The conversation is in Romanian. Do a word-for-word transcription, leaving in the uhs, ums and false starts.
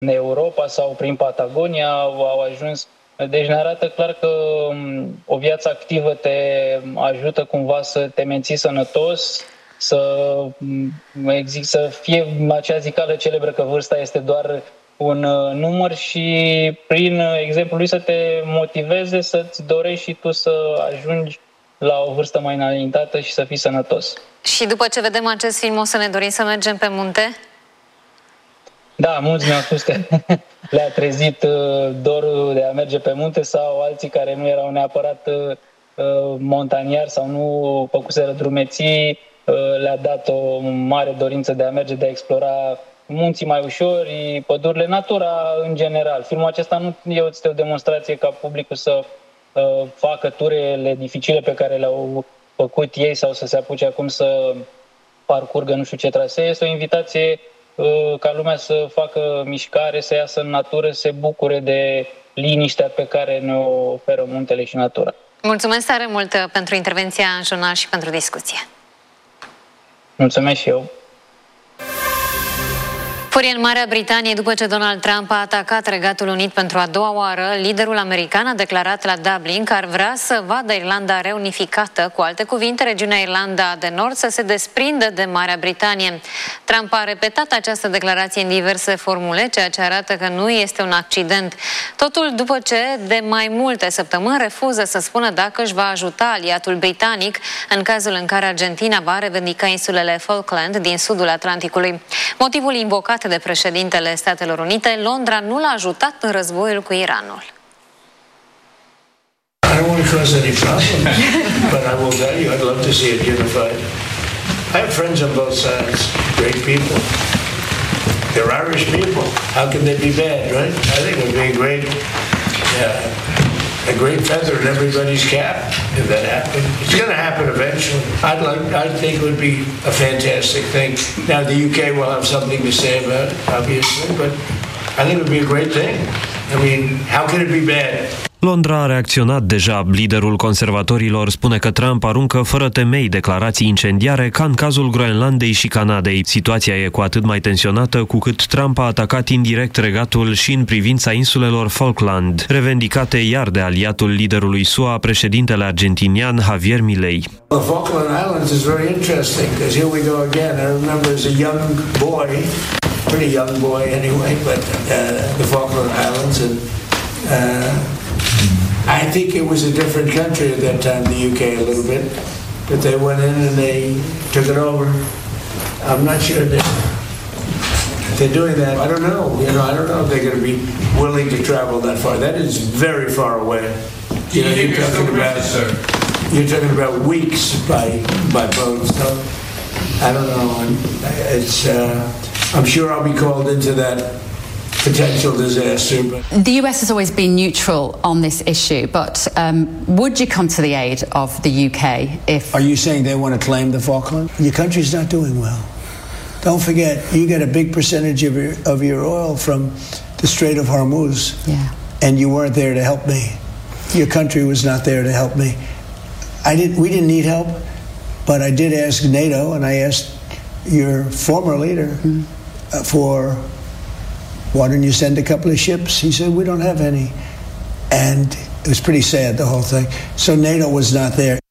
Europa sau prin Patagonia au ajuns. Deci ne arată clar că o viață activă te ajută cumva să te menții sănătos, să, exist, să fie acea zicală celebră că vârsta este doar un număr și prin exemplul lui să te motiveze să-ți dorești și tu să ajungi la o vârstă mai înaintată și să fii sănătos. Și după ce vedem acest film o să ne dorim să mergem pe munte? Da, mulți mi-au spus că le-a trezit dorul de a merge pe munte sau alții care nu erau neapărat montaniari sau nu făcuseră drumeții, le-a dat o mare dorință de a merge, de a explora munții mai ușori, pădurile, natura în general. Filmul acesta nu este o demonstrație ca publicul să facă turele dificile pe care le-au făcut ei sau să se apuce acum să parcurgă nu știu ce trasee. Este o invitație ca lumea să facă mișcare, să iasă în natură, să se bucure de liniștea pe care ne oferă muntele și natura. Mulțumesc tare mult pentru intervenția în jurnal și pentru discuție. Mulțumesc și eu. Furie în Marea Britanie după ce Donald Trump a atacat Regatul Unit pentru a doua oară. Liderul american a declarat la Dublin că ar vrea să vadă Irlanda reunificată. Cu alte cuvinte, regiunea Irlanda de Nord să se desprindă de Marea Britanie. Trump a repetat această declarație în diverse formule, ceea ce arată că nu este un accident. Totul după ce de mai multe săptămâni refuză să spună dacă își va ajuta aliatul britanic în cazul în care Argentina va revendica insulele Falkland din sudul Atlanticului. Motivul invocat de președintele Statelor Unite, Londra nu l-a ajutat în războiul cu Iranul. I don't want to cause any problems, but I will tell you, I'd love to see it unified. I have friends on both sides, great people. They're Irish people. How can they be bad, right? I think it would be a great, uh, a great feather in everybody's cap if that happened. It's going to happen eventually. I'd like, I think it would be a fantastic thing. Now the U K will have something to say about it, obviously, but I think it would be a great thing. I mean, how can it be bad? Londra a reacționat deja. Liderul conservatorilor spune că Trump aruncă fără temei declarații incendiare ca în cazul Groenlandei și Canadei. Situația e cu atât mai tensionată cu cât Trump a atacat indirect regatul și în privința insulelor Falkland, revendicate iar de aliatul liderului S U A, președintele argentinian Javier Milei. The Falkland Islands is very interesting because here we go again. I remember as a young boy, pretty young boy anyway, but uh, the Falkland Islands and uh, I think it was a different country at that time, the U K a little bit, but they went in and they took it over. I'm not sure that they're doing that. I don't know. You know, I don't know if they're going to be willing to travel that far. That is very far away. You know, you're talking about you're talking about weeks by by boat. So I don't know. It's. Uh, I'm sure I'll be called into that potential disaster. But the U S has always been neutral on this issue, but um, would you come to the aid of the U K if... Are you saying they want to claim the Falkland? Your country's not doing well. Don't forget, you get a big percentage of your, of your oil from the Strait of Hormuz, yeah. and you weren't there to help me. Your country was not there to help me. I didn't. We didn't need help, but I did ask NATO, and I asked your former leader mm. uh, for... Why don't you send a couple of ships? He said, we don't have any. And it was pretty sad, the whole thing. So NATO was not there.